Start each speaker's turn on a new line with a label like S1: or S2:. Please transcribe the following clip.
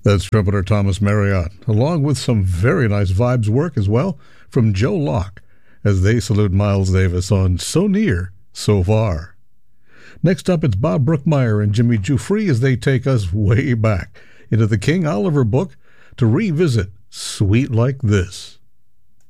S1: That's trumpeter Thomas Marriott, along with some very nice vibes work as well from Joe Locke, as they salute Miles Davis on So Near, So Far. Next up, it's Bob Brookmeyer and Jimmy Giuffre as they take us way back into the King Oliver book to revisit Sweet Like This.